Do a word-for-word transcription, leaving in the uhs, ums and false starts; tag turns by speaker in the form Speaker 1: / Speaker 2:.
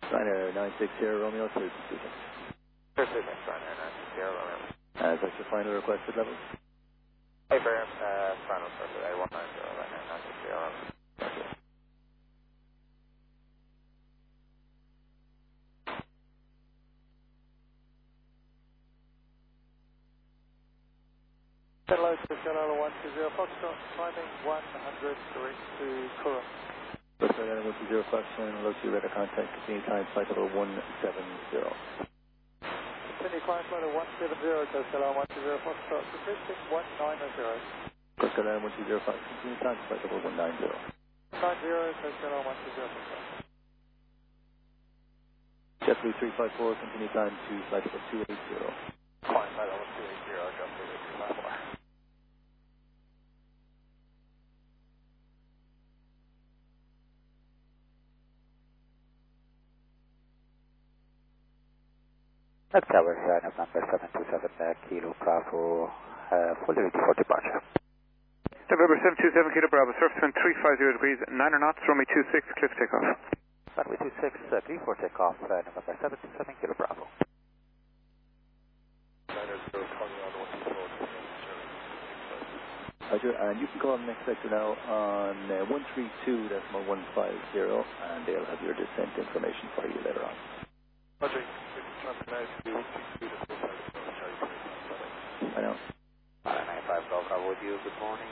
Speaker 1: Ryanair nine six zero Romeo, clear to speaking.
Speaker 2: Clear to speaking, Ryanair nine six zero Romeo.
Speaker 1: Uh, is that your final requested level?
Speaker 2: Hey, Fair, uh, final requested A one nine zero Ryanair nine six zero Romeo.
Speaker 1: Okay.
Speaker 2: Hello to Shalala one two zero Foxtrot, climbing one hundred direct to Kura.
Speaker 1: First Ryanair one two zero Foxtrot, low to radar contact, continue climb flight level one seven zero.
Speaker 2: Continue climb flight level one seven zero to Shalala one two zero Foxtrot, requesting one nine zero.
Speaker 1: First Ryanair one two zero Foxtrot, continue climb flight level one nine zero.
Speaker 2: nine zero to Shalala one two zero Foxtrot.
Speaker 1: JetBlue three five four, continue climb to flight level two eight zero.
Speaker 2: Climb flight level two eight zero, JetBlue three five four.
Speaker 3: At Tower sign of number seven two seven uh, Kilo Bravo, uh, fully ready for departure.
Speaker 4: November seven two seven Kilo Bravo, surface wind three five zero degrees, nine knots, runway two six, cliff takeoff.
Speaker 3: Runway two six, uh, clear for takeoff, uh, November seven two seven Kilo Bravo.
Speaker 1: Roger, and you can call the next sector now on uh, one three two decimal one five zero, and they'll have your descent information for you later on.
Speaker 2: Roger,
Speaker 1: I know.
Speaker 3: nine five Bravo with you, good morning.